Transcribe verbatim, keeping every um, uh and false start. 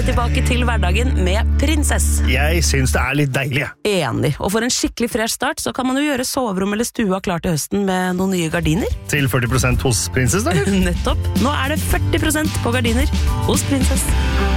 tilbake til hverdagen med Prinsess. Jeg synes det er litt deilig. Enig, og for en skikkelig fresh start så kan man jo gjøre soverom eller stua klar til høsten med noen nye gardiner. Til førti prosent hos Prinsess, da? Nettopp. Nå er det førti prosent på gardiner hos Prinsess.